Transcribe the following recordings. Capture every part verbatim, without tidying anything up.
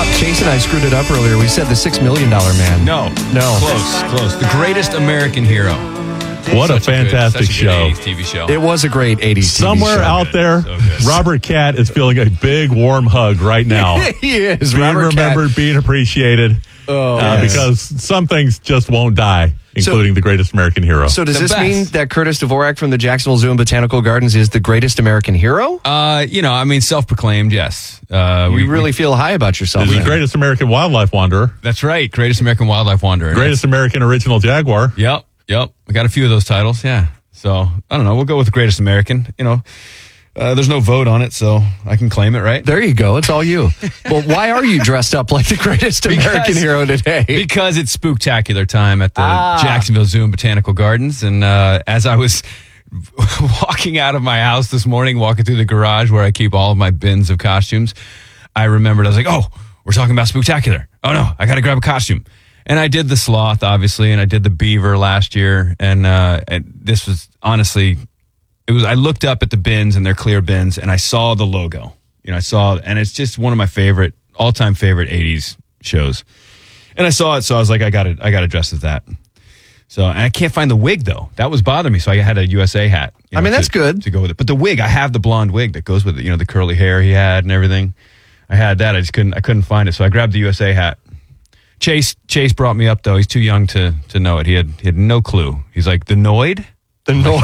up. Chase and I screwed it up earlier. We said the Six Million Dollar Man. No. No. Close, close. The Greatest American Hero. What Such a fantastic good, such a good show. eighties T V show. It was a great eighties T V Somewhere show. out there, So good. Robert Cat is feeling a big, warm hug right now. He is. Being Robert remembered, Cat. being appreciated. Oh, uh, yes. Because some things just won't die, including the Greatest American Hero. So does The this best. mean that Curtis Dvorak from the Jacksonville Zoo and Botanical Gardens is the greatest American hero? Uh, you know, I mean, self-proclaimed, yes. Uh, You we really we, feel high about yourself. He's the then. Greatest American Wildlife Wanderer. That's right. Greatest American Wildlife Wanderer. Greatest American Original Jaguar. Yep, yep. We got a few of those titles, yeah. So, I don't know. We'll go with Greatest American. You know, uh, there's no vote on it, so I can claim it, right? There you go. It's all you. Well, why are you dressed up like the greatest American Because- hero today? Because it's spooktacular time at the Ah. Jacksonville Zoo and Botanical Gardens. And uh, as I was walking out of my house this morning, walking through the garage where I keep all of my bins of costumes, I remembered, I was like, oh, we're talking about spooktacular. Oh, no, I got to grab a costume. And I did the sloth, obviously, and I did the beaver last year. And, uh, and this was honestly, it was, I looked up at the bins and they're clear bins and I saw the logo. You know, I saw, and it's just one of my favorite, all-time favorite eighties shows. And I saw it, so I was like, I got to, I got to dress as that. So, and I can't find the wig though. That was bothering me. So I had a U S A hat. you I mean, to- that's good. to go with it. But the wig, I have the blonde wig that goes with it. You know, the curly hair he had and everything. I had that. I just couldn't, I couldn't find it. So I grabbed the U S A hat. Chase, Chase brought me up though. He's too young to to know it. He had, he had no clue. He's like, the Noid? The noise.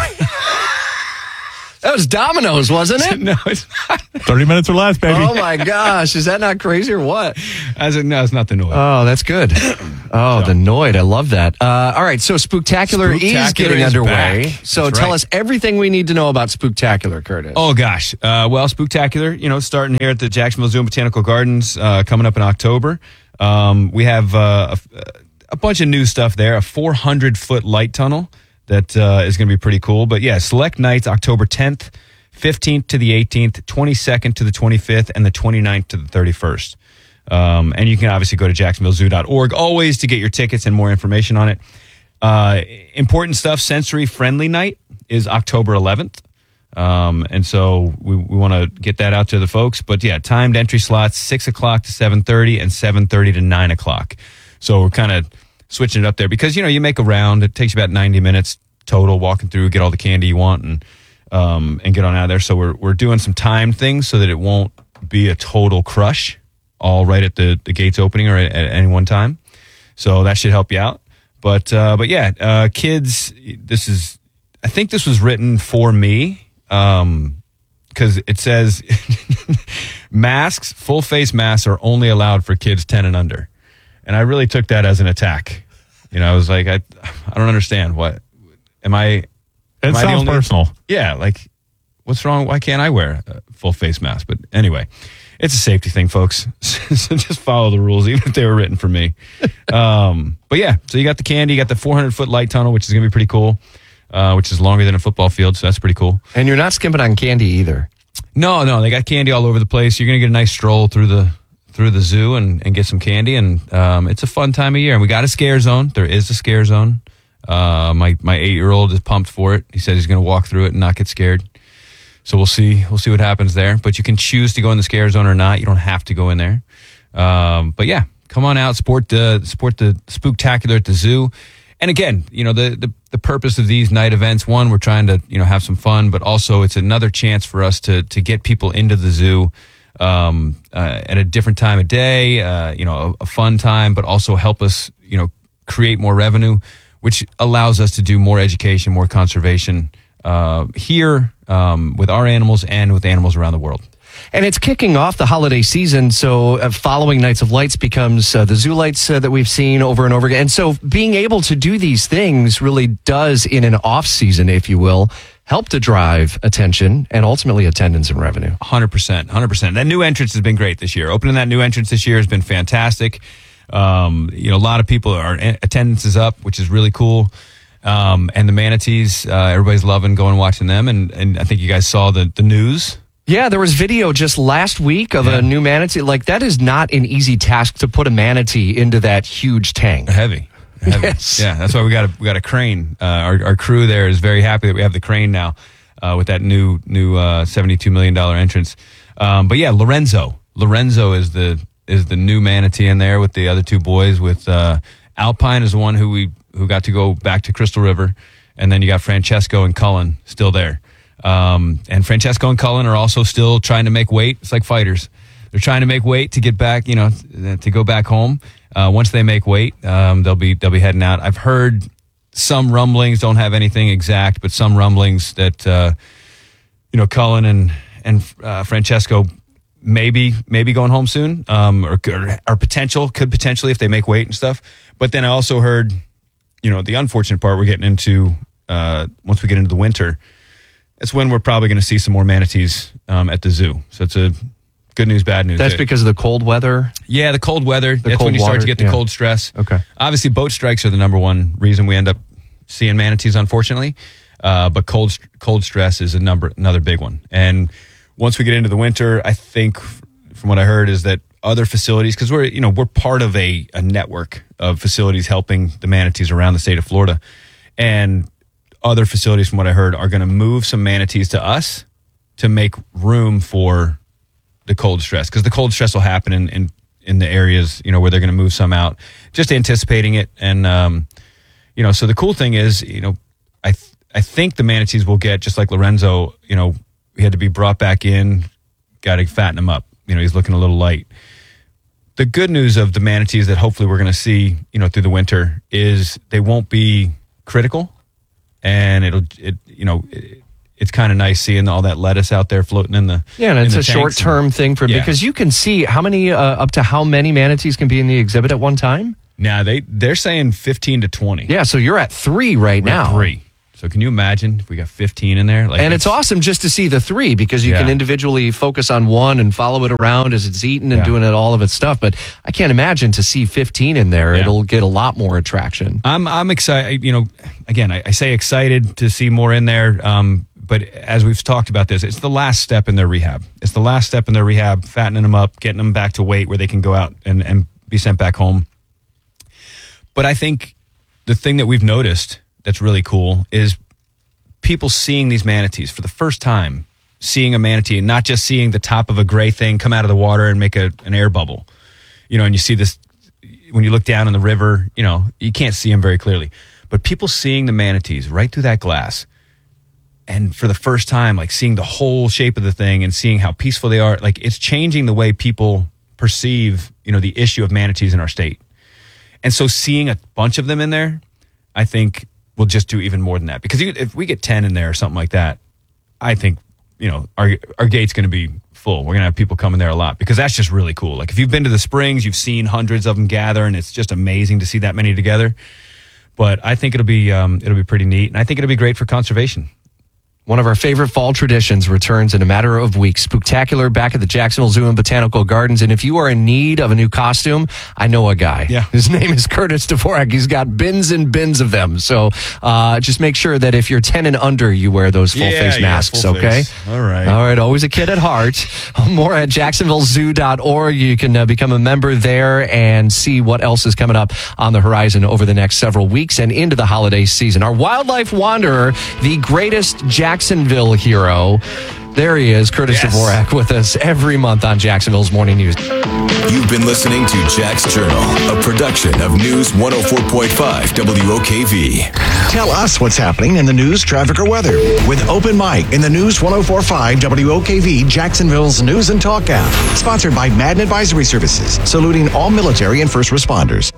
That was Domino's, wasn't it? No, it's not. thirty minutes or less, baby. Oh my gosh, is that not crazy or what? I said, no, it's not the Noid. Oh, that's good. Oh, the Noid. I love that. Uh, all right, so Spooktacular, is Spooktacular getting is underway. back. So That's tell right. us everything we need to know about Spooktacular, Curtis. Oh, gosh. Uh, well, Spooktacular, you know, starting here at the Jacksonville Zoo and Botanical Gardens, uh, coming up in October. Um, we have uh, a, a bunch of new stuff there, a four hundred foot light tunnel that uh, is going to be pretty cool. But yeah, select nights, October tenth, fifteenth to the eighteenth, twenty-second to the twenty-fifth, and the twenty-ninth to the thirty-first. Um, and you can obviously go to jacksonville zoo dot org always to get your tickets and more information on it. Uh, important stuff, Sensory Friendly Night is October eleventh. Um, and so we, we want to get that out to the folks. But yeah, timed entry slots, six o'clock to seven thirty and seven thirty to nine o'clock. So we're kind of switching it up there because, you know, you make a round. It takes you about ninety minutes total walking through, get all the candy you want and, um, and get on out of there. So we're, we're doing some timed things so that it won't be a total crush all right at the, the gates opening or at, at any one time. So that should help you out. But, uh, but yeah, uh, kids, this is, I think this was written for me. Um, cause it says masks, full face masks are only allowed for kids ten and under. And I really took that as an attack. You know, I was like, I, I don't understand what, am I, It am I the sounds only- personal. Yeah. Like what's wrong? Why can't I wear a full face mask? But anyway, it's a safety thing, folks. So just follow the rules, even if they were written for me. um, but yeah, so you got the candy, you got the four hundred foot light tunnel, which is going to be pretty cool. Uh, which is longer than a football field, so that's pretty cool. And you're not skimping on candy either. No, no, they got candy all over the place. You're gonna get a nice stroll through the through the zoo and, and get some candy, and um, it's a fun time of year. And we got a scare zone. There is a scare zone. Uh, my my eight year old is pumped for it. He said he's gonna walk through it and not get scared. So we'll see. We'll see what happens there. But you can choose to go in the scare zone or not. You don't have to go in there. Um, but yeah, come on out, support the support the Spooktacular at the zoo. And again, you know, the, the, the purpose of these night events, one, we're trying to, you know, have some fun, but also it's another chance for us to, to get people into the zoo, um, uh, at a different time of day, uh, you know, a, a fun time, but also help us, you know, create more revenue, which allows us to do more education, more conservation, uh, here, um, with our animals and with animals around the world. And it's kicking off the holiday season, so uh, following Nights of Lights becomes uh, the Zoo Lights uh, that we've seen over and over again. And so being able to do these things really does, in an off-season, if you will, help to drive attention and ultimately attendance and revenue. one hundred percent, one hundred percent. That new entrance has been great this year. Opening that new entrance this year has been fantastic. Um, you know, a lot of people, are attendance is up, which is really cool. Um, and the manatees, uh, everybody's loving going and watching them. And, and I think you guys saw the, the news. Yeah, there was video just last week of Yeah. a new manatee. Like, that is not an easy task to put a manatee into that huge tank. Heavy. Heavy. Yes. Yeah, that's why we got a, we got a crane. Uh, our, our crew there is very happy that we have the crane now uh, with that new new uh, seventy-two million dollars entrance. Um, but yeah, Lorenzo. Lorenzo is the is the new manatee in there with the other two boys. With uh, Alpine is the one who we who got to go back to Crystal River, and then you got Francesco and Cullen still there. Um, and Francesco and Cullen are also still trying to make weight. It's like fighters; they're trying to make weight to get back, you know, to go back home. Uh, once they make weight, um, they'll be they'll be heading out. I've heard some rumblings, don't have anything exact, but some rumblings that uh, you know Cullen and and uh, Francesco maybe maybe going home soon, um, or, or potential could potentially if they make weight and stuff. But then I also heard, you know, the unfortunate part we're getting into uh, once we get into the winter. It's when we're probably going to see some more manatees um, at the zoo. So it's a good news, bad news. That's because of the cold weather? Yeah, the cold weather. The That's cold when you start water, to get the yeah. cold stress. Okay. Obviously, boat strikes are the number one reason we end up seeing manatees, unfortunately. Uh, but cold cold stress is a number another big one. And once we get into the winter, I think from what I heard is that other facilities, because we're you know we're part of a, a network of facilities helping the manatees around the state of Florida, and other facilities, from what I heard, are going to move some manatees to us to make room for the cold stress, because the cold stress will happen in, in, in the areas, you know, where they're going to move some out, just anticipating it. And, um, you know, so the cool thing is, you know, I, th- I think the manatees will get, just like Lorenzo, you know, he had to be brought back in, got to fatten him up. You know, he's looking a little light. The good news of the manatees that hopefully we're going to see, you know, through the winter is they won't be critical. And it'll, it, you know, it, it's kind of nice seeing all that lettuce out there floating in the yeah, and it's a short short-term thing for Yeah. because you can see how many uh, up to how many manatees can be in the exhibit at one time. Now they they're saying fifteen to twenty. Yeah, so you're at three right We're at now. three. So can you imagine if we got fifteen in there? Like And it's awesome just to see the three because you Yeah. can individually focus on one and follow it around as it's eating and Yeah. doing it all of its stuff. But I can't imagine to see fifteen in there. Yeah. It'll get a lot more attraction. I'm I'm excited. You know, again, I, I say excited to see more in there. Um, but as we've talked about this, it's the last step in their rehab. It's the last step in their rehab, fattening them up, getting them back to weight where they can go out and, and be sent back home. But I think the thing that we've noticed that's really cool is people seeing these manatees for the first time, seeing a manatee and not just seeing the top of a gray thing come out of the water and make a, an air bubble. You know, and you see this, when you look down in the river, you know, you can't see them very clearly. But people seeing the manatees right through that glass and for the first time, like seeing the whole shape of the thing and seeing how peaceful they are, like it's changing the way people perceive, you know, the issue of manatees in our state. And so seeing a bunch of them in there, I think we'll just do even more than that. Because if we get ten in there or something like that, I think, you know, our our gate's going to be full. We're going to have people coming there a lot because that's just really cool. Like if you've been to the Springs, you've seen hundreds of them gather, and it's just amazing to see that many together. But I think it'll be um, it'll be pretty neat, and I think it'll be great for conservation. One of our favorite fall traditions returns in a matter of weeks. Spooktacular back at the Jacksonville Zoo and Botanical Gardens. And if you are in need of a new costume, I know a guy. Yeah. His name is Curtis Dvorak. He's got bins and bins of them. So uh, just make sure that if you're ten and under, you wear those full Yeah, face yeah, masks, full okay? face. All right. All right. Always a kid at heart. More at jacksonville zoo dot org. You can uh, become a member there and see what else is coming up on the horizon over the next several weeks and into the holiday season. Our wildlife wanderer, the greatest Jacksonville hero. There he is, Curtis Yes. Dvorak, with us every month on Jacksonville's Morning News. You've been listening to Jack's Journal, a production of News one oh four point five W O K V. Tell us what's happening in the news, traffic, or weather with Open Mic in the News one oh four point five W O K V, Jacksonville's News and Talk app. Sponsored by Madden Advisory Services, saluting all military and first responders.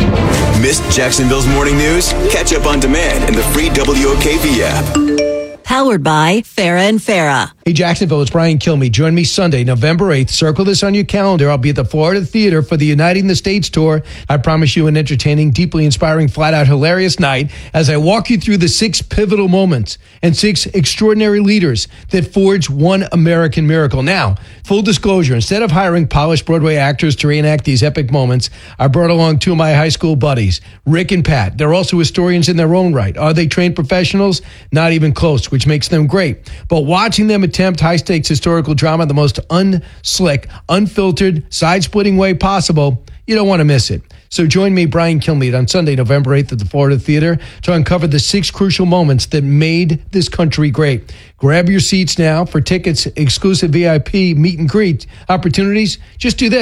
Missed Jacksonville's morning news? Catch up on demand in the free W O K V app. Powered by Farah and Farah. Hey, Jacksonville, it's Brian Kilmeade. Join me Sunday, November eighth. Circle this on your calendar. I'll be at the Florida Theater for the Uniting the States tour. I promise you an entertaining, deeply inspiring, flat-out hilarious night as I walk you through the six pivotal moments and six extraordinary leaders that forged one American miracle. Now, full disclosure, instead of hiring polished Broadway actors to reenact these epic moments, I brought along two of my high school buddies, Rick and Pat. They're also historians in their own right. Are they trained professionals? Not even close, which makes them great. But watching them attempt high-stakes historical drama the most unslick, unfiltered, side-splitting way possible, you don't want to miss it. So join me, Brian Kilmeade, on Sunday, November eighth at the Florida Theater to uncover the six crucial moments that made this country great. Grab your seats now. For tickets, exclusive V I P meet and greet opportunities, just do this.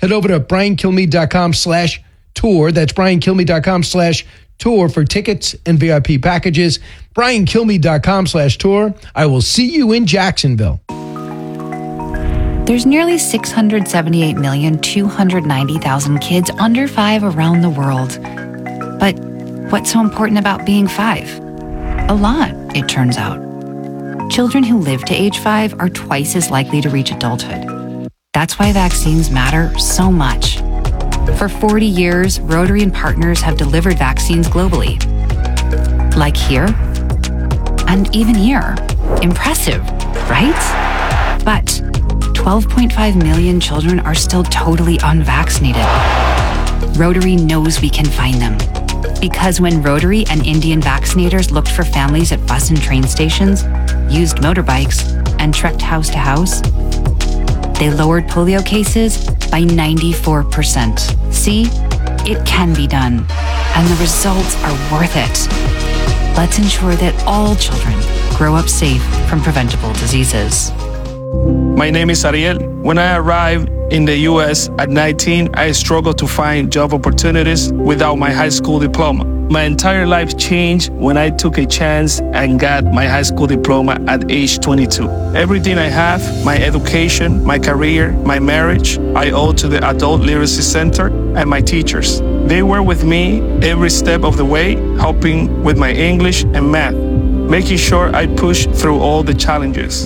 Head over to briankilmeade.com slash tour. That's briankilmeade.com slash tour for tickets and V I P packages. briankilmeade.com slash tour. I will see you in Jacksonville. There's nearly six hundred seventy-eight million, two hundred ninety thousand kids under five around the world. But what's so important about being five? A lot, it turns out. Children who live to age five are twice as likely to reach adulthood. That's why vaccines matter so much. For forty years, Rotary and partners have delivered vaccines globally. Like here, and even here. Impressive, right? But twelve point five million children are still totally unvaccinated. Rotary knows we can find them. Because when Rotary and Indian vaccinators looked for families at bus and train stations, used motorbikes, and trekked house to house, they lowered polio cases by ninety-four percent. See, it can be done, and the results are worth it. Let's ensure that all children grow up safe from preventable diseases. My name is Ariel. When I arrived in the U S at nineteen, I struggled to find job opportunities without my high school diploma. My entire life changed when I took a chance and got my high school diploma at age twenty-two. Everything I have, my education, my career, my marriage, I owe to the Adult Literacy Center and my teachers. They were with me every step of the way, helping with my English and math, making sure I push through all the challenges.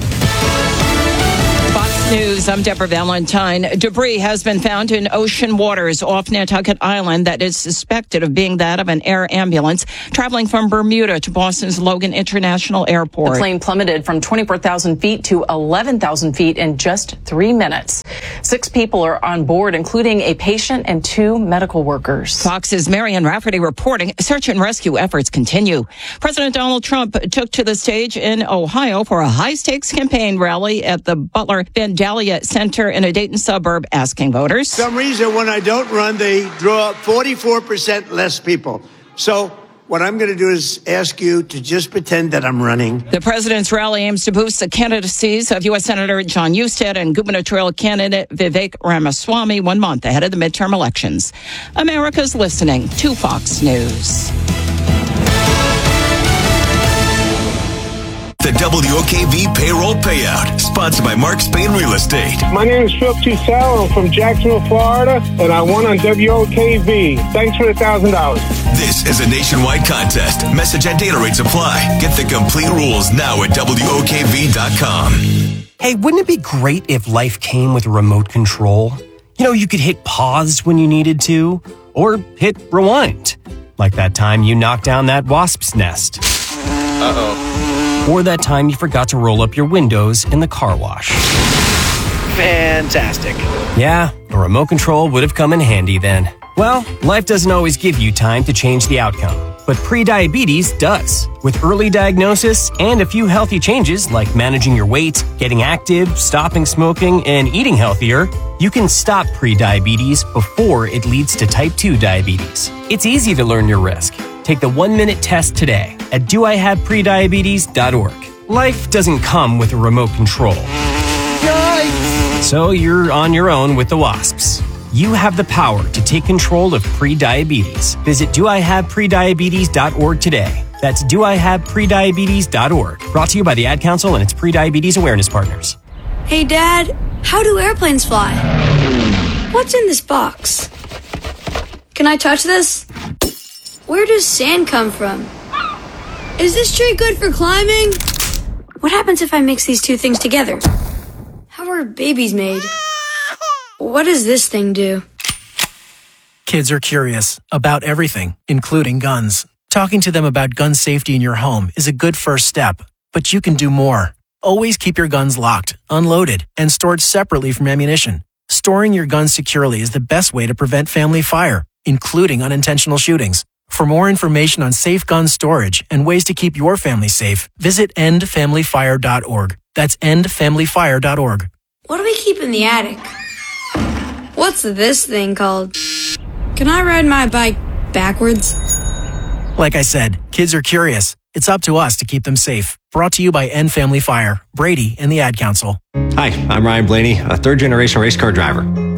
News. I'm Deborah Valentine. Debris has been found in ocean waters off Nantucket Island that is suspected of being that of an air ambulance traveling from Bermuda to Boston's Logan International Airport. The plane plummeted from twenty-four thousand feet to eleven thousand feet in just three minutes. Six people are on board, including a patient and two medical workers. Fox's Marian Rafferty reporting search and rescue efforts continue. President Donald Trump took to the stage in Ohio for a high-stakes campaign rally at the Butler Vandalia Center in a Dayton suburb, asking voters. For some reason, when I don't run, they draw forty-four percent less people. So what I'm going to do is ask you to just pretend that I'm running. The president's rally aims to boost the candidacies of U S Senator John Husted and gubernatorial candidate Vivek Ramaswamy one month ahead of the midterm elections. America's listening to Fox News. The W O K V Payroll Payout, sponsored by Mark Spain Real Estate. My name is Phil Tusell. I'm from Jacksonville, Florida, and I won on W O K V. Thanks for the one thousand dollars. This is a nationwide contest. Message and data rates apply. Get the complete rules now at W O K V dot com. Hey, wouldn't it be great if life came with a remote control? You know, you could hit pause when you needed to, or hit rewind. Like that time you knocked down that wasp's nest. Uh-oh. Or that time you forgot to roll up your windows in the car wash. Fantastic. Yeah, a remote control would have come in handy then. Well, life doesn't always give you time to change the outcome, but prediabetes does. With early diagnosis and a few healthy changes like managing your weight, getting active, stopping smoking, and eating healthier, you can stop prediabetes before it leads to type two diabetes. It's easy to learn your risk. Take the one-minute test today at do I have prediabetes dot org. Life doesn't come with a remote control. Yikes! So you're on your own with the wasps. You have the power to take control of prediabetes. Visit do I have prediabetes dot org today. That's do I have prediabetes dot org. Brought to you by the Ad Council and its prediabetes awareness partners. Hey, Dad, how do airplanes fly? What's in this box? Can I touch this? Where does sand come from? Is this tree good for climbing? What happens if I mix these two things together? How are babies made? What does this thing do? Kids are curious about everything, including guns. Talking to them about gun safety in your home is a good first step, but you can do more. Always keep your guns locked, unloaded, and stored separately from ammunition. Storing your guns securely is the best way to prevent family fire, including unintentional shootings. For more information on safe gun storage and ways to keep your family safe, visit end family fire dot org. That's end family fire dot org. What do we keep in the attic? What's this thing called? Can I ride my bike backwards? Like I said, kids are curious. It's up to us to keep them safe. Brought to you by End Family Fire, Brady, and the Ad Council. Hi, I'm Ryan Blaney, a third-generation race car driver.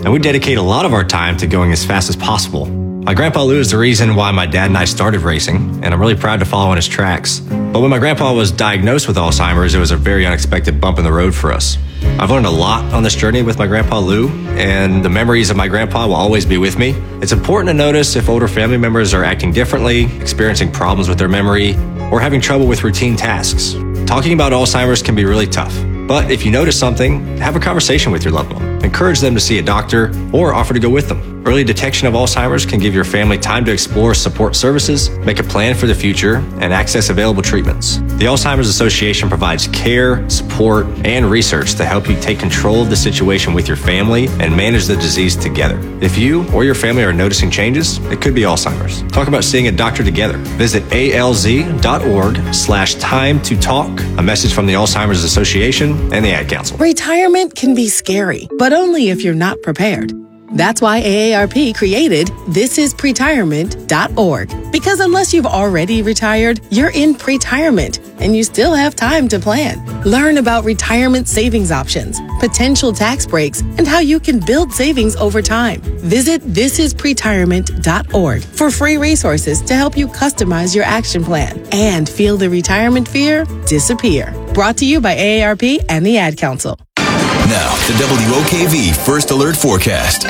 and we dedicate a lot of our time to going as fast as possible. My grandpa Lou is the reason why my dad and I started racing, and I'm really proud to follow in his tracks. But when my grandpa was diagnosed with Alzheimer's, it was a very unexpected bump in the road for us. I've learned a lot on this journey with my grandpa Lou, and the memories of my grandpa will always be with me. It's important to notice if older family members are acting differently, experiencing problems with their memory, or having trouble with routine tasks. Talking about Alzheimer's can be really tough, but if you notice something, have a conversation with your loved one. Encourage them to see a doctor or offer to go with them. Early detection of Alzheimer's can give your family time to explore support services, make a plan for the future, and access available treatments. The Alzheimer's Association provides care, support, and research to help you take control of the situation with your family and manage the disease together. If you or your family are noticing changes, it could be Alzheimer's. Talk about seeing a doctor together. Visit alz.org slash time to talk. A message from the Alzheimer's Association and the Ad Council. Retirement can be scary, but only if you're not prepared. That's why A A R P created this is pretirement dot org. Because unless you've already retired, you're in pretirement and you still have time to plan. Learn about retirement savings options, potential tax breaks, and how you can build savings over time. Visit this is pretirement dot org for free resources to help you customize your action plan and feel the retirement fear disappear. Brought to you by A A R P and the Ad Council. Now, the W O K V First Alert Forecast.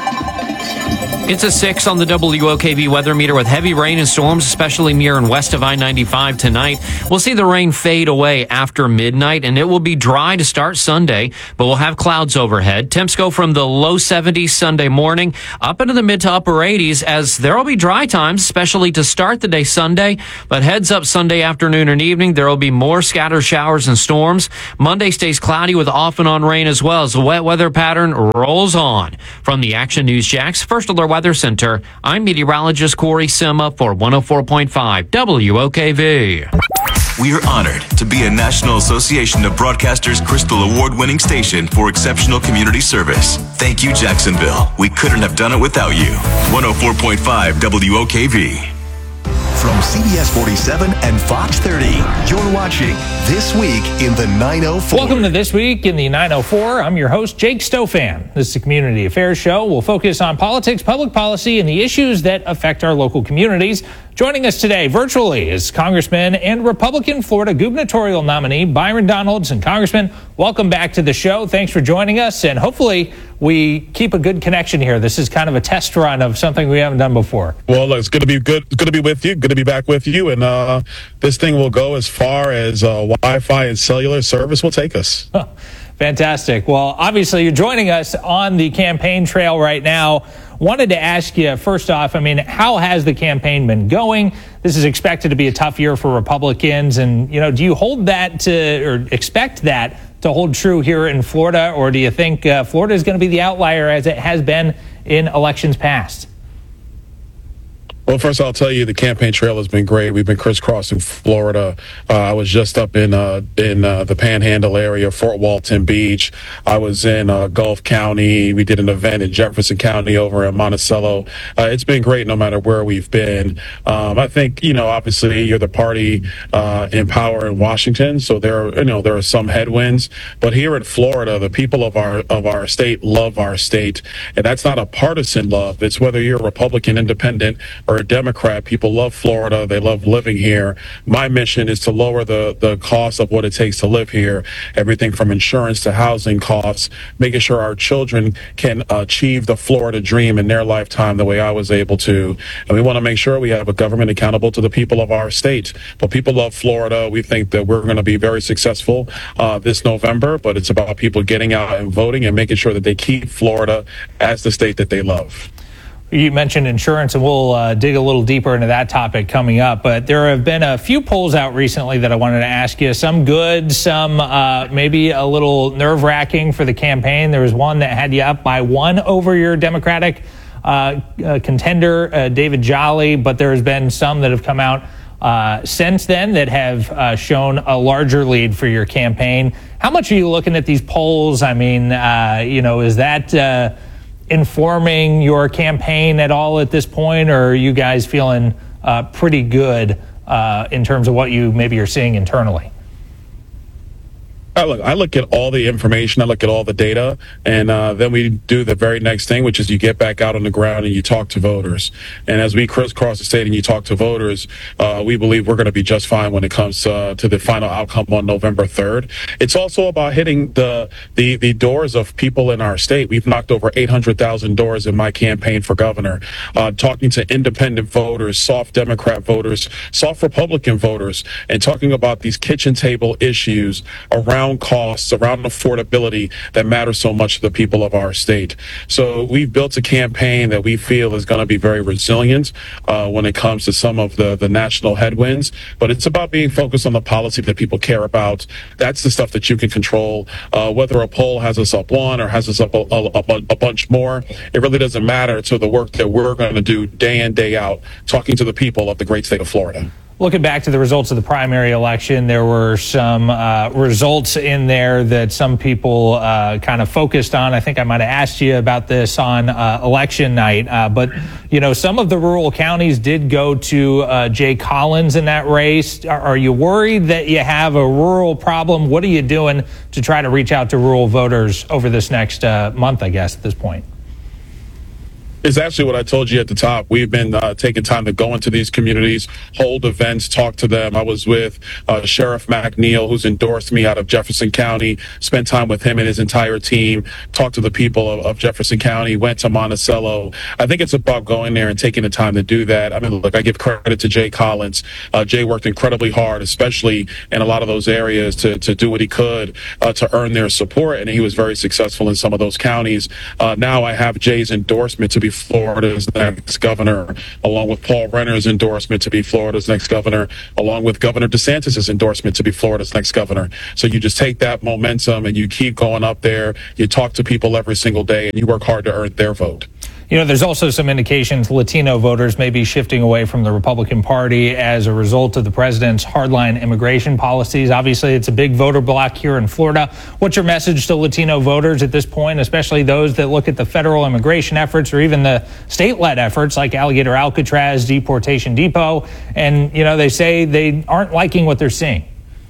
It's a six on the W O K V weather meter with heavy rain and storms, especially near and west of I ninety-five tonight. We'll see the rain fade away after midnight, and it will be dry to start Sunday, but we'll have clouds overhead. Temps go from the low seventies Sunday morning up into the mid to upper eighties as there will be dry times, especially to start the day Sunday. But heads up Sunday afternoon and evening, there will be more scattered showers and storms. Monday stays cloudy with off and on rain as well as the wet weather pattern rolls on. From the Action News Jax First Alert Weather Center, I'm meteorologist Corey Sima for one oh four point five W O K V. We are honored to be a National Association of Broadcasters Crystal Award-winning station for exceptional community service. Thank you, Jacksonville. We couldn't have done it without you. one oh four point five W O K V. From C B S forty-seven and Fox thirty, you're watching This Week in the nine oh four. Welcome to This Week in the nine oh four. I'm your host, Jake Stofan. This is a community affairs show. We'll focus on politics, public policy, and the issues that affect our local communities. Joining us today virtually is Congressman and Republican Florida gubernatorial nominee Byron Donalds. And Congressman, welcome back to the show. Thanks for joining us, and hopefully we keep a good connection here. This is kind of a test run of something we haven't done before. Well, it's good to be good. Good to be with you. Good to be back with you. And uh, this thing will go as far as uh, Wi-Fi and cellular service will take us. Fantastic. Well, obviously you're joining us on the campaign trail right now. Wanted to ask you, first off, I mean, how has the campaign been going? This is expected to be a tough year for Republicans. And, you know, do you hold that to, or expect that to hold true here in Florida? Or do you think uh, Florida is going to be the outlier as it has been in elections past? Well, first I'll tell you the campaign trail has been great. We've been crisscrossing Florida. Uh, I was just up in uh, in uh, the Panhandle area, Fort Walton Beach. I was in uh, Gulf County. We did an event in Jefferson County over in Monticello. Uh, it's been great no matter where we've been. Um, I think, you know, obviously you're the party uh, in power in Washington, so there are, you know, there are some headwinds. But here in Florida, the people of our of our state love our state, and that's not a partisan love. It's whether you're a Republican, Independent, or a Democrat. People love Florida. They love living here. My mission is to lower the, the cost of what it takes to live here, everything from insurance to housing costs, making sure our children can achieve the Florida dream in their lifetime the way I was able to. And we want to make sure we have a government accountable to the people of our state. But people love Florida. We think that we're going to be very successful uh, this November, but it's about people getting out and voting and making sure that they keep Florida as the state that they love. You mentioned insurance, and we'll uh, dig a little deeper into that topic coming up. But there have been a few polls out recently that I wanted to ask you. Some good, some uh, maybe a little nerve-wracking for the campaign. There was one that had you up by one over your Democratic uh, uh, contender, uh, David Jolly. But there has been some that have come out uh, since then that have uh, shown a larger lead for your campaign. How much are you looking at these polls? I mean, uh, you know, is that Uh, informing your campaign at all at this point, or are you guys feeling uh, pretty good uh, in terms of what you maybe are seeing internally? I look, I look at all the information, I look at all the data, and uh, then we do the very next thing, which is you get back out on the ground and you talk to voters. And as we crisscross the state and you talk to voters, uh, we believe we're going to be just fine when it comes uh, to the final outcome on November third. It's also about hitting the, the, the doors of people in our state. We've knocked over eight hundred thousand doors in my campaign for governor, uh, talking to independent voters, soft Democrat voters, soft Republican voters, and talking about these kitchen table issues around costs, around affordability that matters so much to the people of our state. So we've built a campaign that we feel is going to be very resilient uh, when it comes to some of the, the national headwinds, but it's about being focused on the policy that people care about. That's the stuff that you can control. Uh, whether a poll has us up one or has us up a, a, a, a bunch more, it really doesn't matter to the work that we're going to do day in, day out, talking to the people of the great state of Florida. Looking back to the results of the primary election, there were some uh, results in there that some people uh, kind of focused on. I think I might have asked you about this on uh, election night. Uh, but, you know, some of the rural counties did go to uh, Jay Collins in that race. Are, are you worried that you have a rural problem? What are you doing to try to reach out to rural voters over this next uh, month, I guess, at this point? Is actually what I told you at the top. We've been uh, taking time to go into these communities, hold events, talk to them. I was with uh, Sheriff McNeil, who's endorsed me out of Jefferson County, spent time with him and his entire team, talked to the people of, of Jefferson County, went to Monticello. I think it's about going there and taking the time to do that. I mean, look, I give credit to Jay Collins. Uh, Jay worked incredibly hard, especially in a lot of those areas, to, to do what he could uh, to earn their support, and he was very successful in some of those counties. Uh, now I have Jay's endorsement to be Florida's next governor, along with Paul Renner's endorsement to be Florida's next governor, along with Governor DeSantis' endorsement to be Florida's next governor. So you just take that momentum and you keep going up there. You talk to people every single day and you work hard to earn their vote. You know, there's also some indications Latino voters may be shifting away from the Republican Party as a result of the president's hardline immigration policies. Obviously, it's a big voter block here in Florida. What's your message to Latino voters at this point, especially those that look at the federal immigration efforts or even the state-led efforts like Alligator Alcatraz, Deportation Depot, and, you know, they say they aren't liking what they're seeing?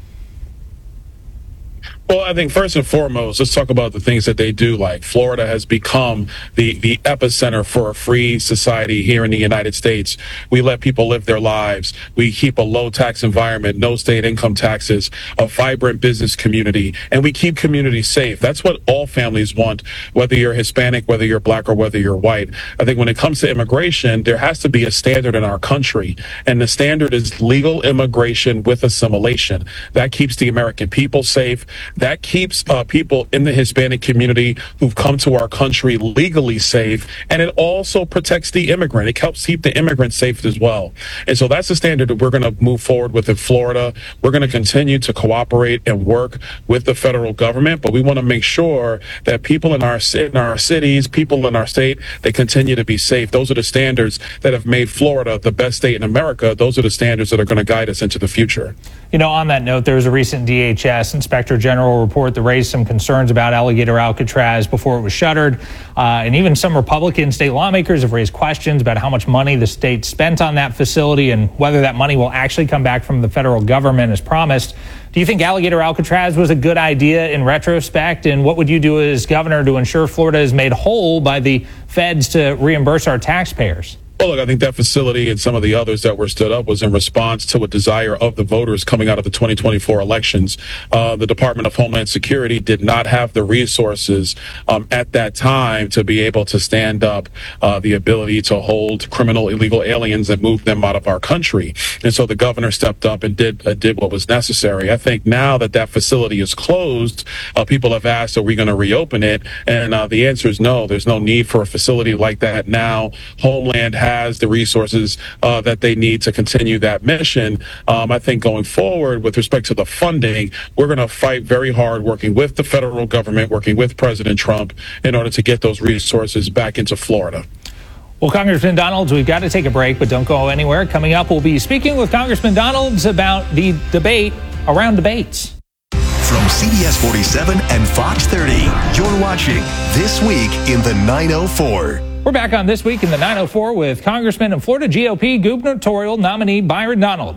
Well, I think first and foremost, let's talk about the things that they do. Like Florida has become the, the epicenter for a free society here in the United States. We let people live their lives. We keep a low tax environment, no state income taxes, a vibrant business community, and we keep communities safe. That's what all families want, whether you're Hispanic, whether you're black, or whether you're white. I think when it comes to immigration, there has to be a standard in our country, and the standard is legal immigration with assimilation. That keeps the American people safe. That keeps uh, people in the Hispanic community who've come to our country legally safe, and it also protects the immigrant. It helps keep the immigrant safe as well. And so that's the standard that we're going to move forward with in Florida. We're going to continue to cooperate and work with the federal government, but we want to make sure that people in our, in our cities, people in our state, they continue to be safe. Those are the standards that have made Florida the best state in America. Those are the standards that are going to guide us into the future. You know, on that note, there was a recent D H S Inspector General report that raised some concerns about Alligator Alcatraz before it was shuttered. Uh, and even some Republican state lawmakers have raised questions about how much money the state spent on that facility and whether that money will actually come back from the federal government as promised. Do you think Alligator Alcatraz was a good idea in retrospect? And what would you do as governor to ensure Florida is made whole by the feds to reimburse our taxpayers? Well, look, I think that facility and some of the others that were stood up was in response to a desire of the voters coming out of the twenty twenty-four elections. Uh, the Department of Homeland Security did not have the resources um, at that time to be able to stand up uh, the ability to hold criminal illegal aliens and move them out of our country. And so the governor stepped up and did uh, did what was necessary. I think now that that facility is closed, uh, people have asked, are we going to reopen it? And uh, the answer is no. There's no need for a facility like that now. Homeland has the resources uh, that they need to continue that mission. Um, I think going forward with respect to the funding, we're going to fight very hard working with the federal government, working with President Trump in order to get those resources back into Florida. Well, Congressman Donalds, we've got to take a break, but don't go anywhere. Coming up, we'll be speaking with Congressman Donalds about the debate around debates. From C B S forty-seven and Fox thirty, you're watching This Week in the nine oh four. We're back on This Week in the nine oh four with Congressman and Florida G O P gubernatorial nominee Byron Donalds.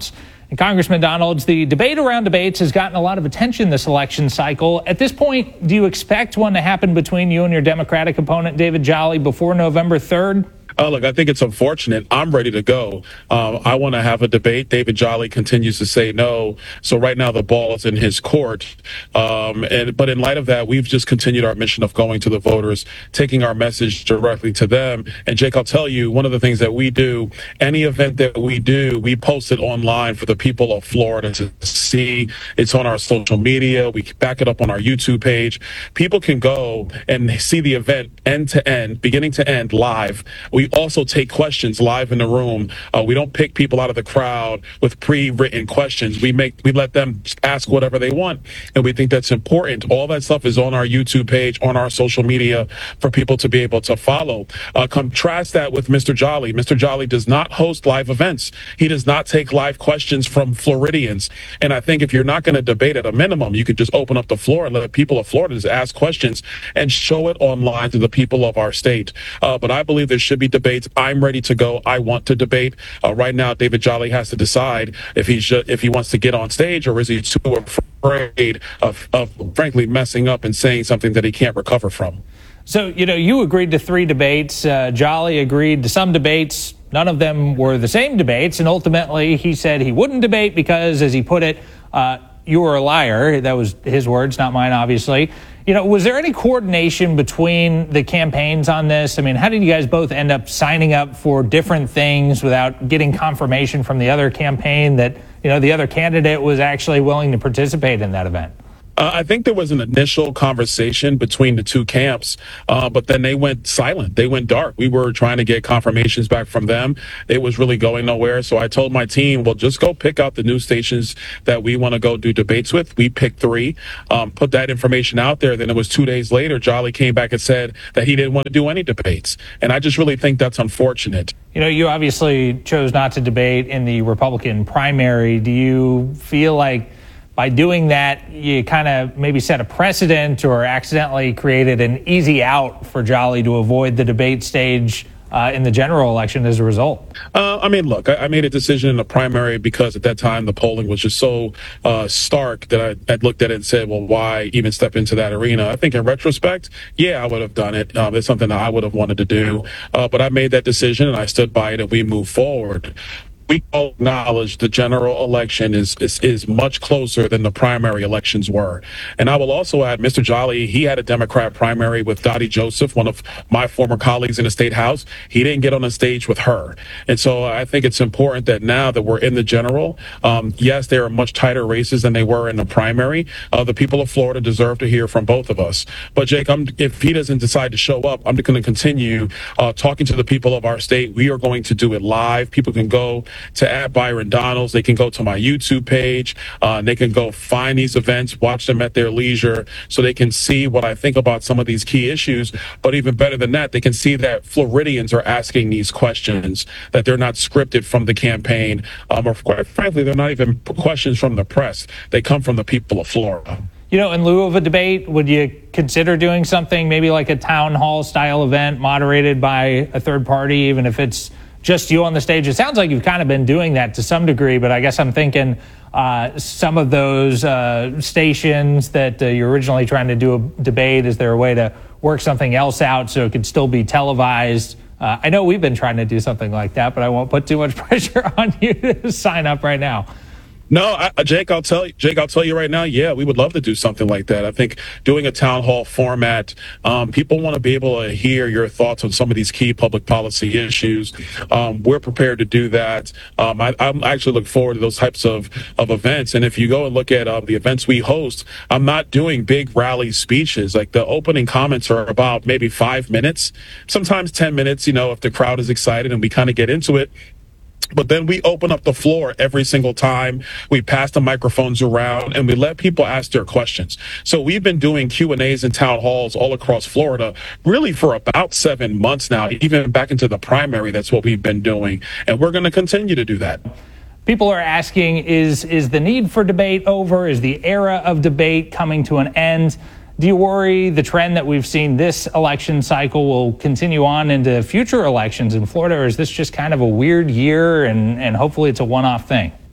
And Congressman Donalds, the debate around debates has gotten a lot of attention this election cycle. At this point, do you expect one to happen between you and your Democratic opponent, David Jolly, before November third? Uh, look, I think it's unfortunate. I'm ready to go. Um, I want to have a debate. David Jolly continues to say no. So right now the ball is in his court. Um, and but in light of that, we've just continued our mission of going to the voters, taking our message directly to them. And Jake, I'll tell you, one of the things that we do, any event that we do, we post it online for the people of Florida to see. It's on our social media. We back it up on our YouTube page. People can go and see the event end to end, beginning to end, live. We also take questions live in the room. Uh, we don't pick people out of the crowd with pre-written questions. We make we let them ask whatever they want, and we think that's important. All that stuff is on our YouTube page, on our social media, for people to be able to follow. Uh, contrast that with Mister Jolly. Mister Jolly does not host live events. He does not take live questions from Floridians. And I think if you're not going to debate, at a minimum, you could just open up the floor and let people of Florida just ask questions and show it online to the people of our state. Uh, but I believe there should be debates. I'm ready to go. I want to debate. Uh, right now, David Jolly has to decide if he's ju- if he wants to get on stage, or is he too afraid of, of frankly messing up and saying something that he can't recover from. So, you know, you agreed to three debates. Uh, Jolly agreed to some debates. None of them were the same debates. And ultimately, he said he wouldn't debate because, as he put it, uh, you were a liar. That was his words, not mine, obviously. You know, was there any coordination between the campaigns on this? I mean, how did you guys both end up signing up for different things without getting confirmation from the other campaign that, you know, the other candidate was actually willing to participate in that event? Uh, I think there was an initial conversation between the two camps, uh, but then they went silent. They went dark. We were trying to get confirmations back from them. It was really going nowhere. So I told my team, well, just go pick out the news stations that we want to go do debates with. We picked three, um, put that information out there. Then it was two days later, Jolly came back and said that he didn't want to do any debates. And I just really think that's unfortunate. You know, you obviously chose not to debate in the Republican primary. Do you feel like by doing that, you kind of maybe set a precedent or accidentally created an easy out for Jolly to avoid the debate stage uh, in the general election as a result? Uh, I mean, look, I, I made a decision in the primary because at that time the polling was just so uh, stark that I, I looked at it and said, well, why even step into that arena? I think in retrospect, yeah, I would have done it. Um, it's something that I would have wanted to do. Uh, but I made that decision and I stood by it and we moved forward. We all acknowledge the general election is, is is much closer than the primary elections were. And I will also add, Mister Jolly, he had a Democrat primary with Dottie Joseph, one of my former colleagues in the state house. He didn't get on the stage with her. And so I think it's important that now that we're in the general, um, yes, there are much tighter races than they were in the primary. Uh, the people of Florida deserve to hear from both of us. But Jake, I'm, if he doesn't decide to show up, I'm going to continue uh, talking to the people of our state. We are going to do it live. People can go to at Byron Donalds. They can go to my YouTube page. Uh, they can go find these events, watch them at their leisure so they can see what I think about some of these key issues. But even better than that, they can see that Floridians are asking these questions, that they're not scripted from the campaign, um, or quite frankly, they're not even questions from the press. They come from the people of Florida. You know, in lieu of a debate, would you consider doing something maybe like a town hall style event moderated by a third party, even if it's just you on the stage? It sounds like you've kind of been doing that to some degree, but I guess I'm thinking uh, some of those uh, stations that uh, you're originally trying to do a debate, is there a way to work something else out so it could still be televised? Uh, I know we've been trying to do something like that, but I won't put too much pressure on you to sign up right now. No, I, Jake, I'll tell you, Jake, I'll tell you right now. Yeah, we would love to do something like that. I think doing a town hall format, um, people want to be able to hear your thoughts on some of these key public policy issues. Um, we're prepared to do that. Um, I, I actually look forward to those types of, of events. And if you go and look at uh, the events we host, I'm not doing big rally speeches. Like the opening comments are about maybe five minutes, sometimes ten minutes, you know, if the crowd is excited and we kind of get into it. But then we open up the floor every single time. We pass the microphones around and we let people ask their questions. So we've been doing Q and A's in town halls all across Florida really for about seven months now, even back into the primary. That's what we've been doing. And we're going to continue to do that. People are asking, is, is the need for debate over? Is the era of debate coming to an end? Do you worry the trend that we've seen this election cycle will continue on into future elections in Florida, or is this just kind of a weird year and, and hopefully it's a one-off thing?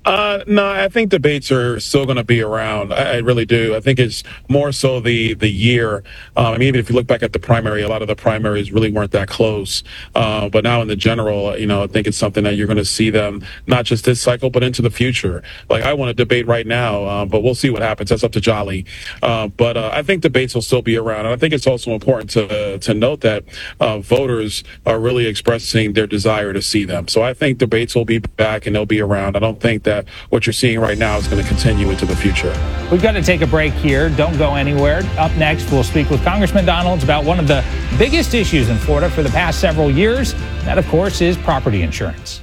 Uh, no, I think debates are still going to be around. I, I really do. I think it's more so the the year. Um, I mean, even if you look back at the primary, a lot of the primaries really weren't that close. Uh, but now in the general, you know, I think it's something that you're going to see them not just this cycle, but into the future. Like I want to debate right now, uh, but we'll see what happens. That's up to Jolly. Uh, but uh, I think debates will still be around, and I think it's also important to uh, to note that uh, voters are really expressing their desire to see them. So I think debates will be back and they'll be around. I don't think that what you're seeing right now is going to continue into the future. We've got to take a break here. Don't go anywhere. Up next, we'll speak with Congressman Donalds about one of the biggest issues in Florida for the past several years. That, of course, is property insurance.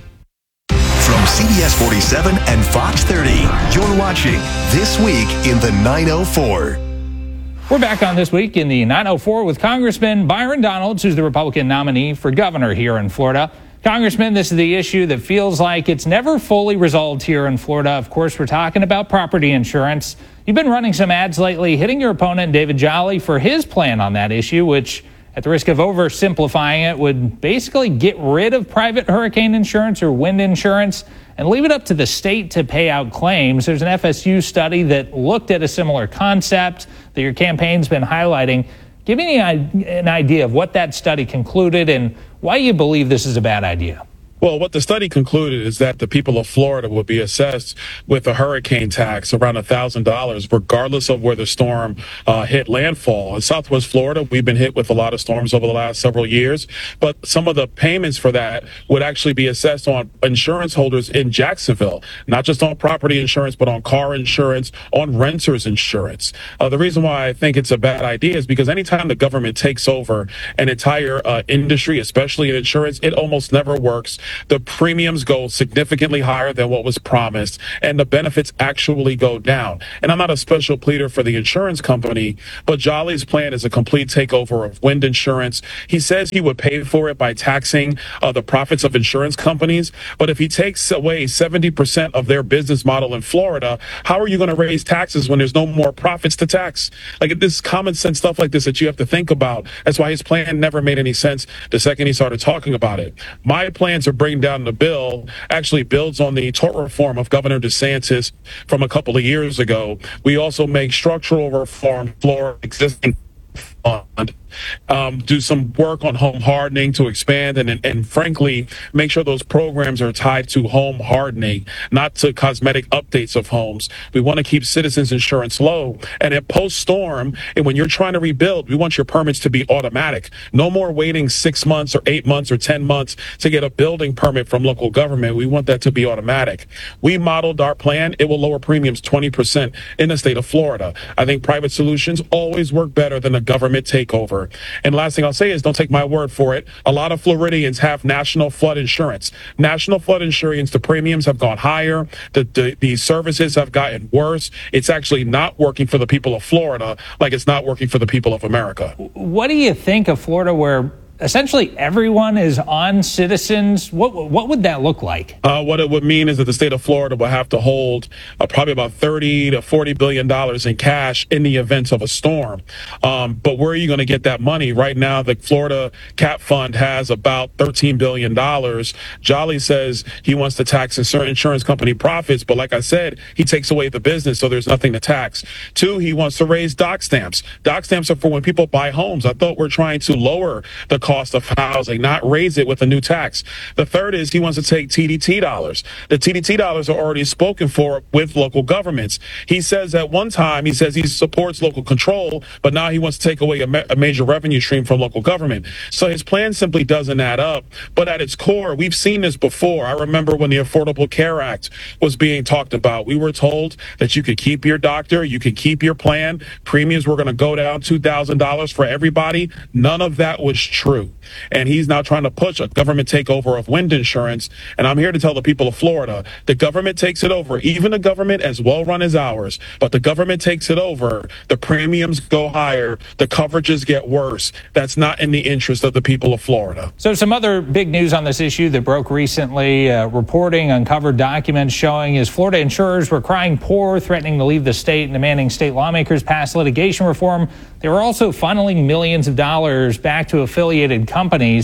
From C B S forty-seven and Fox thirty, you're watching This Week in the nine oh four. We're back on This Week in the nine oh four with Congressman Byron Donalds, who's the Republican nominee for governor here in Florida. Congressman, this is the issue that feels like it's never fully resolved here in Florida. Of course, we're talking about property insurance. You've been running some ads lately, hitting your opponent, David Jolly, for his plan on that issue, which, at the risk of oversimplifying it, would basically get rid of private hurricane insurance or wind insurance and leave it up to the state to pay out claims. There's an F S U study that looked at a similar concept that your campaign's been highlighting. Give me an idea of what that study concluded and why you believe this is a bad idea. Well, what the study concluded is that the people of Florida will be assessed with a hurricane tax around one thousand dollars, regardless of where the storm uh, hit landfall. In Southwest Florida, we've been hit with a lot of storms over the last several years, but some of the payments for that would actually be assessed on insurance holders in Jacksonville, not just on property insurance, but on car insurance, on renters insurance. Uh, the reason why I think it's a bad idea is because anytime the government takes over an entire uh, industry, especially in insurance, it almost never works. The premiums go significantly higher than what was promised, and the benefits actually go down. And I'm not a special pleader for the insurance company, but Jolly's plan is a complete takeover of wind insurance. He says he would pay for it by taxing uh, the profits of insurance companies. But if he takes away seventy percent of their business model in Florida, how are you going to raise taxes when there's no more profits to tax? Like, this common sense stuff like this that you have to think about. That's why his plan never made any sense the second he started talking about it. My plans are bring down the bill actually builds on the tort reform of Governor DeSantis from a couple of years ago. We also make structural reform for existing fund, um, do some work on home hardening to expand and, and, and frankly, make sure those programs are tied to home hardening, not to cosmetic updates of homes. We want to keep citizens insurance low. And at post-storm, and when you're trying to rebuild, we want your permits to be automatic. No more waiting six months or eight months or ten months to get a building permit from local government. We want that to be automatic. We modeled our plan. It will lower premiums twenty percent in the state of Florida. I think private solutions always work better than a government takeover. And last thing I'll say is, don't take my word for it. A lot of Floridians have national flood insurance. National flood insurance, the premiums have gone higher. The, the, the services have gotten worse. It's actually not working for the people of Florida like it's not working for the people of America. What do you think of Florida, where essentially everyone is on Citizens? What what would that look like? Uh, what it would mean is that the state of Florida will have to hold uh, probably about thirty to forty billion dollars in cash in the event of a storm. Um, but where are you going to get that money? Right now, the Florida Cap Fund has about thirteen billion dollars. Jolly says he wants to tax certain insurance company profits, but like I said, he takes away the business, so there's nothing to tax. Two, he wants to raise dock stamps. Dock stamps are for when people buy homes. I thought we're trying to lower the cost cost of housing, not raise it with a new tax. The third is he wants to take T D T dollars. The T D T dollars are already spoken for with local governments. He says at one time, he says he supports local control, but now he wants to take away a, ma- a major revenue stream from local government. So his plan simply doesn't add up. But at its core, we've seen this before. I remember when the Affordable Care Act was being talked about, we were told that you could keep your doctor, you could keep your plan. Premiums were going to go down two thousand dollars for everybody. None of that was true. And he's now trying to push a government takeover of wind insurance. And I'm here to tell the people of Florida, the government takes it over, even a government as well run as ours, but the government takes it over, the premiums go higher, the coverages get worse. That's not in the interest of the people of Florida. So some other big news on this issue that broke recently, uh, reporting uncovered documents showing as Florida insurers were crying poor, threatening to leave the state and demanding state lawmakers pass litigation reform. They were also funneling millions of dollars back to affiliated companies.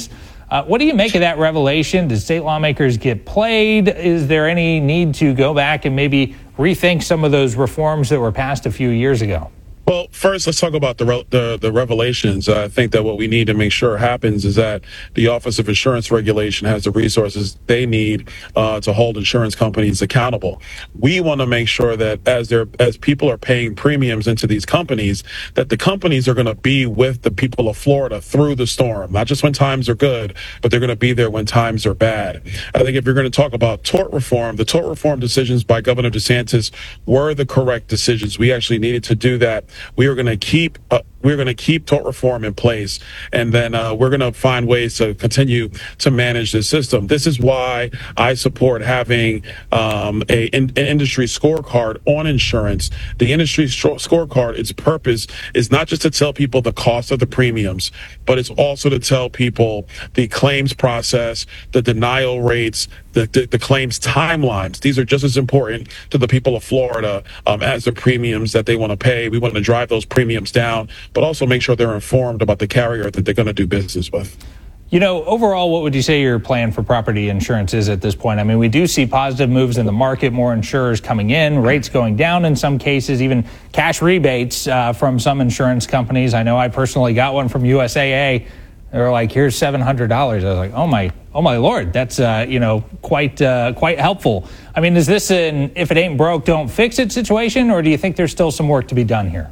Uh, what do you make of that revelation? Did state lawmakers get played? Is there any need to go back and maybe rethink some of those reforms that were passed a few years ago? Well, first, let's talk about the, re- the the revelations. Uh, I think that what we need to make sure happens is that the Office of Insurance Regulation has the resources they need uh, to hold insurance companies accountable. We want to make sure that as they're as people are paying premiums into these companies, that the companies are going to be with the people of Florida through the storm, not just when times are good, but they're going to be there when times are bad. I think if you're going to talk about tort reform, the tort reform decisions by Governor DeSantis were the correct decisions. We actually needed to do that. We are going to keep uh, we're going to keep tort reform in place, and then uh, we're going to find ways to continue to manage the system. This is why I support having um, a, in, an industry scorecard on insurance. The industry scorecard, its purpose is not just to tell people the cost of the premiums, but it's also to tell people the claims process, the denial rates, the, the, the claims timelines. These are just as important to the people of Florida um, as the premiums that they want to pay. We want to drive those premiums down, but also make sure they're informed about the carrier that they're going to do business with. You know, overall, what would you say your plan for property insurance is at this point? I mean, we do see positive moves in the market, more insurers coming in, rates going down in some cases, even cash rebates uh, from some insurance companies. I know I personally got one from U S A A. They were like, here's seven hundred dollars. I was like, oh my, oh my Lord, that's, uh, you know, quite, uh, quite helpful. I mean, is this an if it ain't broke, don't fix it situation, or do you think there's still some work to be done here?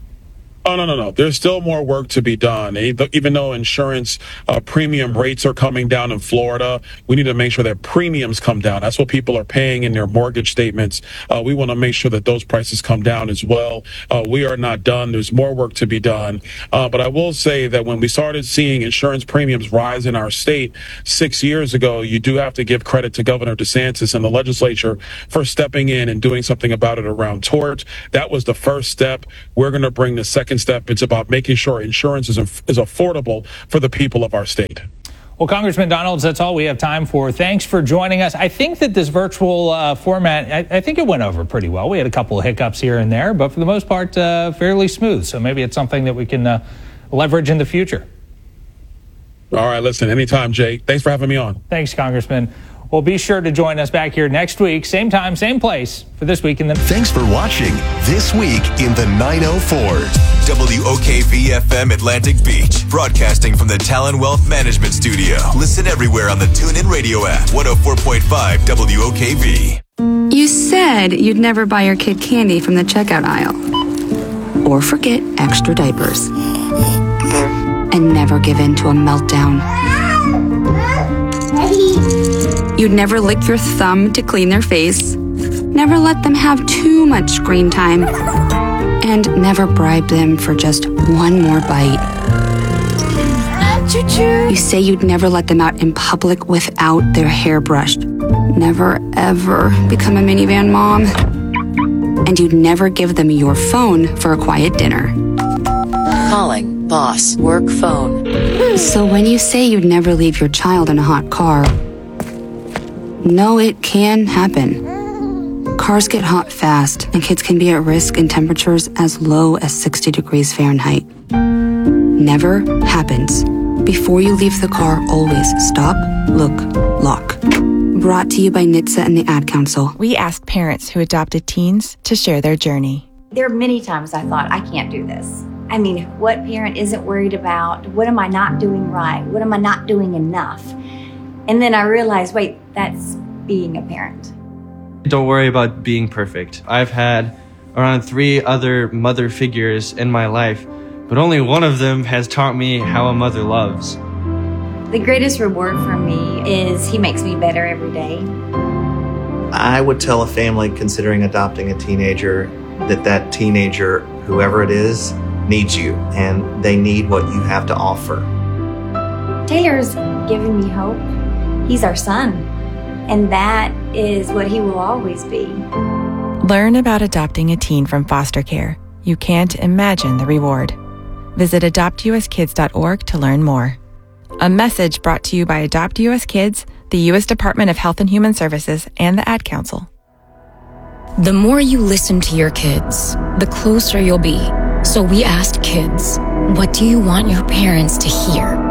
Oh, no, no, no. There's still more work to be done. Even though insurance uh, premium rates are coming down in Florida, we need to make sure that premiums come down. That's what people are paying in their mortgage statements. Uh, we want to make sure that those prices come down as well. Uh, we are not done. There's more work to be done. Uh, but I will say that when we started seeing insurance premiums rise in our state six years ago, you do have to give credit to Governor DeSantis and the legislature for stepping in and doing something about it around tort. That was the first step. We're going to bring the second step. It's about making sure insurance is, is affordable for the people of our state. Well, Congressman Donalds, that's all we have time for. Thanks for joining us. I think that this virtual uh, format, I, I think it went over pretty well. We had a couple of hiccups here and there, but for the most part, uh, fairly smooth. So maybe it's something that we can uh, leverage in the future. All right, listen, anytime, Jay. Thanks for having me on. Thanks, Congressman. Well, be sure to join us back here next week, same time, same place, for This Week in the... Thanks for watching This Week in the nine oh four. W O K V F M Atlantic Beach, broadcasting from the Talon Wealth Management Studio. Listen everywhere on the TuneIn Radio app. one oh four point five W O K V. You said you'd never buy your kid candy from the checkout aisle. Or forget extra diapers. And never give in to a meltdown. You'd never lick your thumb to clean their face. Never let them have too much screen time. And never bribe them for just one more bite. You say you'd never let them out in public without their hair brushed. Never, ever become a minivan mom. And you'd never give them your phone for a quiet dinner. Calling boss work phone. So when you say you'd never leave your child in a hot car, no, it can happen. Cars get hot fast, and kids can be at risk in temperatures as low as sixty degrees Fahrenheit. Never happens. Before you leave the car, always stop, look, lock. Brought to you by N H T S A and the Ad Council. We asked parents who adopted teens to share their journey. There are many times I thought, I can't do this. I mean, what parent isn't worried about? What am I not doing right? What am I not doing enough? And then I realized, wait, that's being a parent. Don't worry about being perfect. I've had around three other mother figures in my life, but only one of them has taught me how a mother loves. The greatest reward for me is he makes me better every day. I would tell a family considering adopting a teenager that that teenager, whoever it is, needs you, and they need what you have to offer. Taylor's given me hope. He's our son, and that is what he will always be. Learn about adopting a teen from foster care. You can't imagine the reward. Visit adopt u s kids dot org to learn more. A message brought to you by Adopt U S Kids, the U S Department of Health and Human Services, and the Ad Council. The more you listen to your kids, the closer you'll be. So we asked kids, what do you want your parents to hear?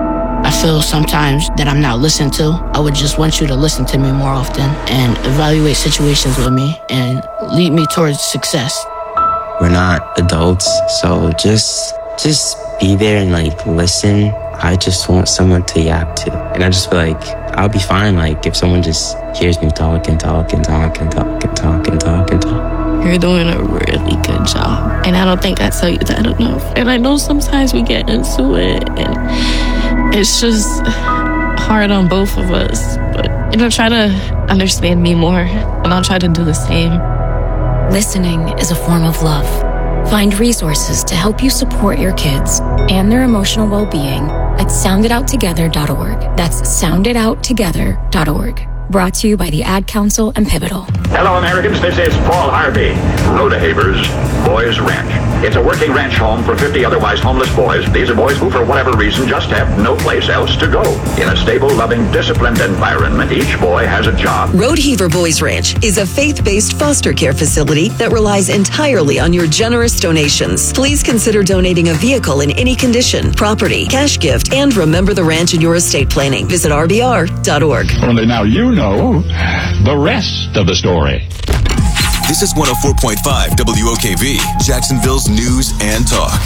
I feel sometimes that I'm not listened to. I would just want you to listen to me more often and evaluate situations with me and lead me towards success. We're not adults, so just just be there and like listen. I just want someone to yap to. And I just feel like I'll be fine like if someone just hears me talk and talk and talk and talk and talk and talk and talk. You're doing a really good job. And I don't think I tell you that enough. And I know sometimes we get into it and it's just hard on both of us. But you know, try to understand me more and I'll try to do the same. Listening is a form of love. Find resources to help you support your kids and their emotional well-being at sound it out together dot org. That's sound it out together dot org. Brought to you by the Ad Council and Pivotal. Hello, Americans. This is Paul Harvey. Rhoda Havers, Boys Ranch. It's a working ranch home for fifty otherwise homeless boys. These are boys who, for whatever reason, just have no place else to go. In a stable, loving, disciplined environment, each boy has a job. Rodeheaver Boys Ranch is a faith-based foster care facility that relies entirely on your generous donations. Please consider donating a vehicle in any condition, property, cash gift, and remember the ranch in your estate planning. Visit R B R dot org. Only now you know the rest of the story. This is one oh four point five W O K V, Jacksonville's news and talk.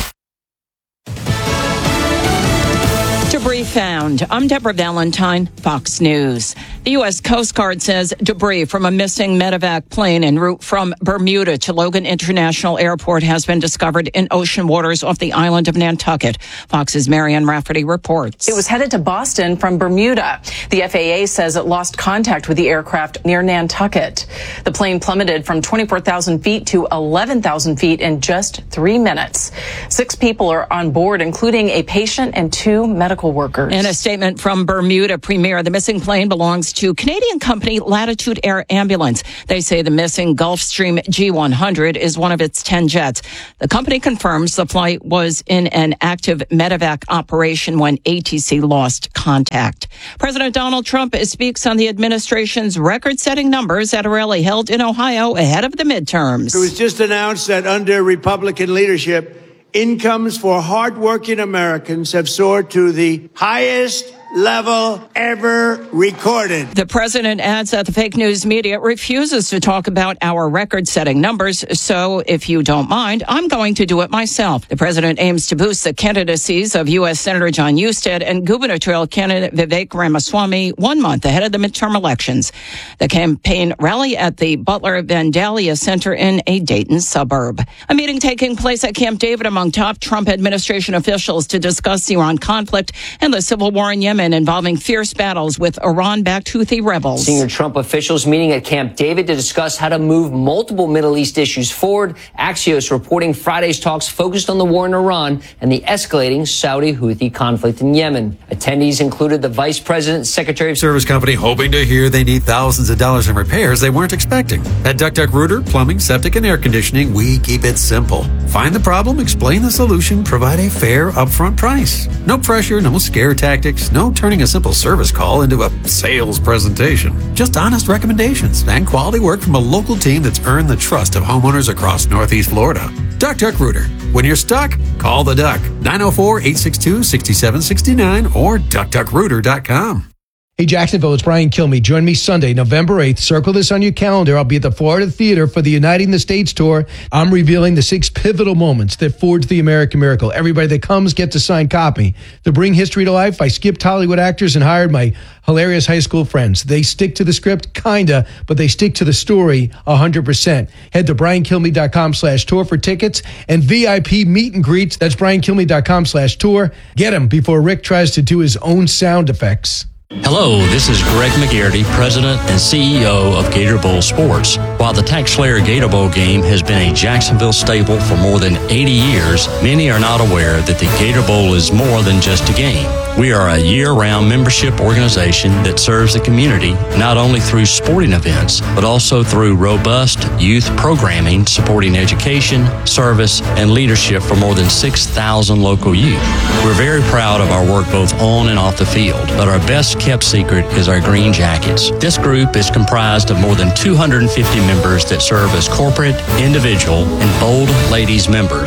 Debris found. I'm Deborah Valentine, Fox News. The U S Coast Guard says debris from a missing medevac plane en route from Bermuda to Logan International Airport has been discovered in ocean waters off the island of Nantucket. Fox's Marianne Rafferty reports. It was headed to Boston from Bermuda. The F A A says it lost contact with the aircraft near Nantucket. The plane plummeted from twenty-four thousand feet to eleven thousand feet in just three minutes. Six people are on board, including a patient and two medical workers. In a statement from Bermuda Premier, the missing plane belongs to Canadian company Latitude Air Ambulance. They say the missing Gulfstream G one hundred is one of its ten jets. The company confirms the flight was in an active medevac operation when A T C lost contact. President Donald Trump speaks on the administration's record-setting numbers at a rally held in Ohio ahead of the midterms. It was just announced that under Republican leadership, incomes for hardworking Americans have soared to the highest level ever recorded. The president adds that the fake news media refuses to talk about our record-setting numbers, so if you don't mind, I'm going to do it myself. The president aims to boost the candidacies of U S Senator John Husted and gubernatorial candidate Vivek Ramaswamy one month ahead of the midterm elections. The campaign rally at the Butler Vandalia Center in a Dayton suburb. A meeting taking place at Camp David among top Trump administration officials to discuss the Iran conflict and the civil war in Yemen, involving fierce battles with Iran-backed Houthi rebels. Senior Trump officials meeting at Camp David to discuss how to move multiple Middle East issues forward. Axios reporting Friday's talks focused on the war in Iran and the escalating Saudi-Houthi conflict in Yemen. Attendees included the Vice President, Secretary of Service company hoping to hear they need thousands of dollars in repairs they weren't expecting. At Duck Duck Rooter, plumbing, septic, and air conditioning, we keep it simple. Find the problem, explain the solution, provide a fair upfront price. No pressure, no scare tactics, no turning a simple service call into a sales presentation. Just honest recommendations and quality work from a local team that's earned the trust of homeowners across Northeast Florida. Duck Duck Rooter. When you're stuck, call the Duck. nine oh four, eight six two, six seven six nine or duck duck rooter dot com. Hey, Jacksonville, it's Brian Kilmeade. Join me Sunday, November eighth. Circle this on your calendar. I'll be at the Florida Theater for the Uniting the States tour. I'm revealing the six pivotal moments that forged the American miracle. Everybody that comes gets a signed copy. To bring history to life, I skipped Hollywood actors and hired my hilarious high school friends. They stick to the script, kinda, but they stick to the story one hundred percent. Head to brian kilmeade dot com slash tour for tickets and V I P meet and greets. That's brian kilmeade dot com slash tour. Get them before Rick tries to do his own sound effects. Hello, this is Greg McGarity, President and C E O of Gator Bowl Sports. While the TaxSlayer Gator Bowl game has been a Jacksonville staple for more than eighty years, many are not aware that the Gator Bowl is more than just a game. We are a year-round membership organization that serves the community not only through sporting events, but also through robust youth programming supporting education, service, and leadership for more than six thousand local youth. We're very proud of our work both on and off the field, but our best kept secret is our Green Jackets. This group is comprised of more than two hundred fifty members that serve as corporate, individual, and bold ladies members.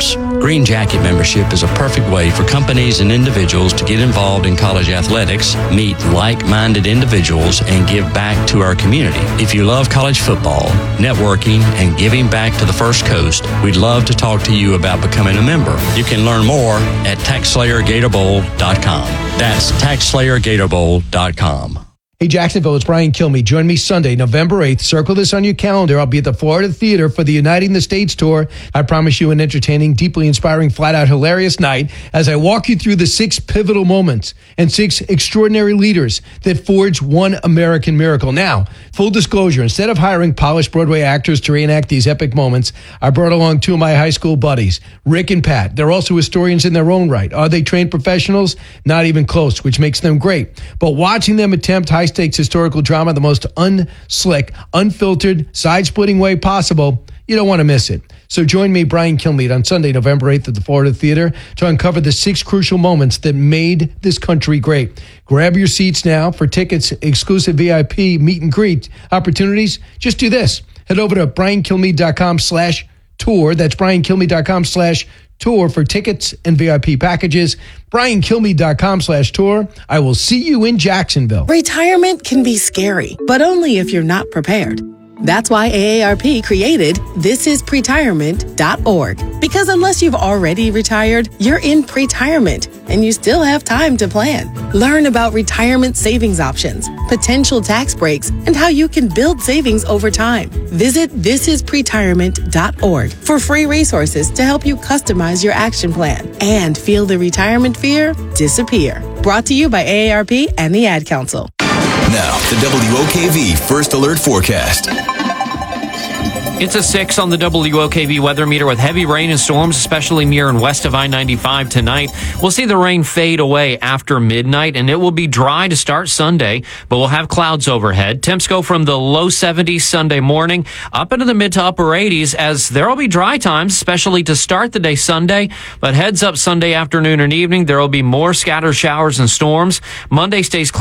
Green Jacket membership is a perfect way for companies and individuals to get involved in college athletics, meet like-minded individuals, and give back to our community. If you love college football, networking, and giving back to the First Coast, we'd love to talk to you about becoming a member. You can learn more at tax slayer gator bowl dot com. That's tax slayer gator bowl dot com. Hey, Jacksonville, it's Brian Kilmeade. Join me Sunday, November eighth. Circle this on your calendar. I'll be at the Florida Theater for the Uniting the States tour. I promise you an entertaining, deeply inspiring, flat-out hilarious night as I walk you through the six pivotal moments and six extraordinary leaders that forged one American miracle. Now, full disclosure, instead of hiring polished Broadway actors to reenact these epic moments, I brought along two of my high school buddies, Rick and Pat. They're also historians in their own right. Are they trained professionals? Not even close, which makes them great. But watching them attempt high stakes historical drama the most unslick, unfiltered, side-splitting way possible, you don't want to miss it. So join me, Brian Kilmeade, on Sunday, November eighth at the Florida Theater to uncover the six crucial moments that made this country great. Grab your seats now for tickets, exclusive V I P meet and greet opportunities. Just do this. Head over to brian kilmeade dot com slash tour. That's brian kilmeade dot com slash tour for tickets and V I P packages. brian kilmeade dot com slash tour. I will see you in Jacksonville. Retirement can be scary, but only if you're not prepared. That's why A A R P created this is pretirement dot org. Because unless you've already retired, you're in pretirement and you still have time to plan. Learn about retirement savings options, potential tax breaks, and how you can build savings over time. Visit this is pretirement dot org for free resources to help you customize your action plan and feel the retirement fear disappear. Brought to you by A A R P and the Ad Council. Now, the W O K V First Alert Forecast. It's a six on the W O K V weather meter with heavy rain and storms, especially near and west of I ninety-five tonight. We'll see the rain fade away after midnight, and it will be dry to start Sunday, but we'll have clouds overhead. Temps go from the low seventies Sunday morning up into the mid to upper eighties as there will be dry times, especially to start the day Sunday. But heads up Sunday afternoon and evening, there will be more scattered showers and storms. Monday stays cloudy.